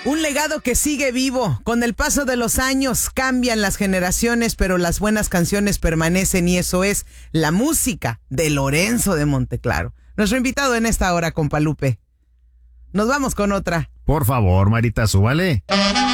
Un legado que sigue vivo. Con el paso de los años cambian las generaciones, pero las buenas canciones permanecen y eso es la música de Lorenzo de Monteclaro. Nuestro invitado en esta hora, compa Lupe. Nos vamos con otra. Por favor, Marita, súbale.